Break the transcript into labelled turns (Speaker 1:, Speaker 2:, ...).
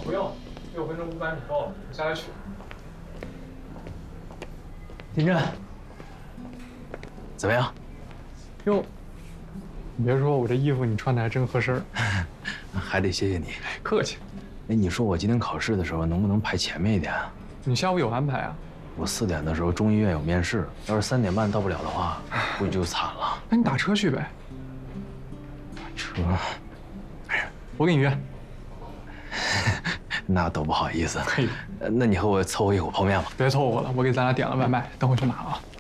Speaker 1: 不用，6分钟500米够了，我下来取。
Speaker 2: 丁真，怎么样？
Speaker 1: 哟，你别说，我这衣服你穿的还真合身儿。
Speaker 2: 还得谢谢你，
Speaker 1: 客气。
Speaker 2: 哎，你说我今天考试的时候能不能排前面一点啊？
Speaker 1: 你下午有安排啊？
Speaker 2: 我4点的时候中医院有面试，要是3点半到不了的话，估计就惨了。
Speaker 1: 那你打车去呗。
Speaker 2: 打车，
Speaker 1: 我给你约。
Speaker 2: 那都不好意思。
Speaker 1: 可以。
Speaker 2: 那你和我凑合一口泡面吧。
Speaker 1: 别凑合了，我给咱俩点了外卖，等会去拿啊。